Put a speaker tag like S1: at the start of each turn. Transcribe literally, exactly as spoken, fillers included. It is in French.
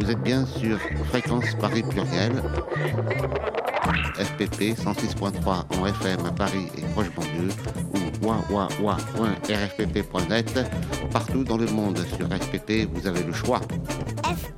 S1: Vous êtes bien sur Fréquence Paris Pluriel, F P P cent six point trois en F M à Paris et proche banlieue, ou ouin ouin ouin point r f p p point net. Partout dans le monde sur F P P, vous avez le choix.
S2: F